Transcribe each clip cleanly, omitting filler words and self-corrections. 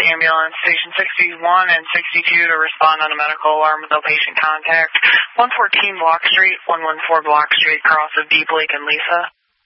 ambulance, station 61 and 62 to respond on a medical alarm with no patient contact. 114 Block Street, 114 Block Street, cross of Deep Lake and Lisa.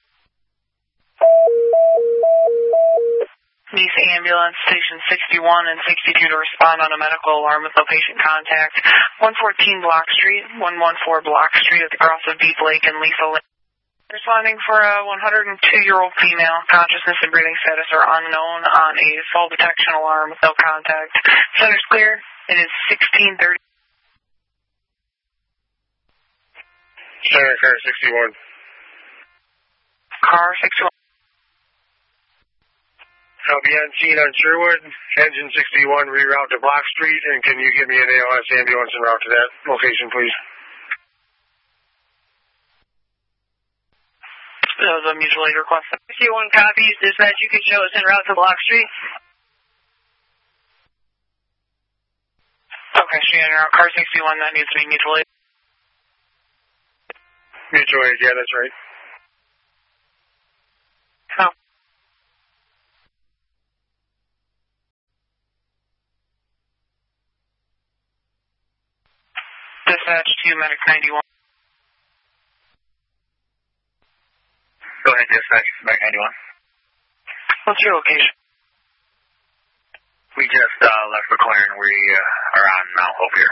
Nice ambulance, station 61 and 62 to respond on a medical alarm with no patient contact. 114 Block Street, 114 Block Street at the cross of Deep Lake and Lisa Lake. Responding for a 102-year-old female. Consciousness and breathing status are unknown on a fall detection alarm with no contact. Center's clear. It is 16:30. Center, car 61. Car 61. I'll be on scene on Sherwood, engine 61, reroute to Block Street, and can you give me an ALS ambulance en route to that location, please? That was a mutual aid request. 61 copies. Dispatch, you can show us en route to Block Street. Okay, Shannon, car 61, that needs to be mutual aid. Mutual aid, yeah, that's right. Oh. Dispatch to Medic 91. Go ahead, dispatch, Medic 91. What's your location? We just left McLaren. We are on Mount Hope here.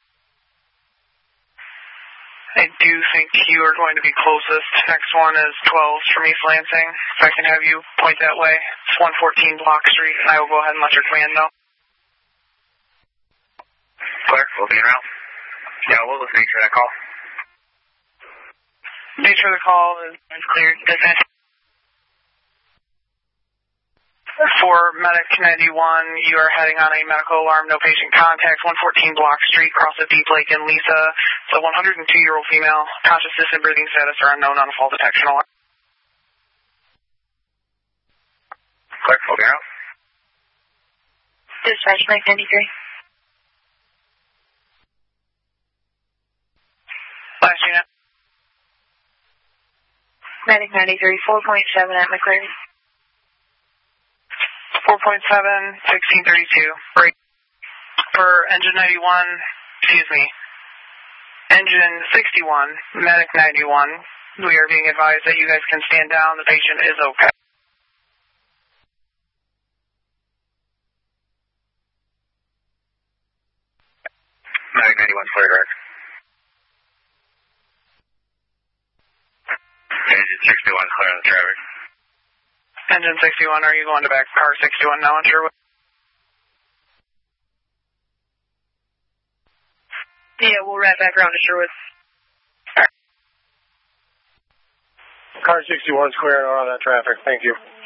I do think you are going to be closest. Next one is 12 from East Lansing. If I can have you point that way. It's 114 Block Street, and I will go ahead and let your command know. Clear, we'll be en route. Yeah, what was the nature of that call? Nature of the call is clear. Dispatch. For Medic 91, you are heading on a medical alarm, no patient contact, 114 Block Street, cross of Deep Lake and Lisa. It's a 102-year-old female. Consciousness and breathing status are unknown on a fall detection alarm. Clear, we'll be en route. Dispatch, Medic 93. Last unit. Medic 93, 4.7 at McLaren. 4.7, 1632. Break. For engine 91, excuse me, engine 61, Medic 91, we are being advised that you guys can stand down. The patient is okay. Medic 91, clear direct. Engine 61, clear on the traffic. Engine 61, are you going to back car 61 now in Sherwood? Yeah, we'll wrap back around to Sherwood. Car 61's clear out of that traffic. Thank you.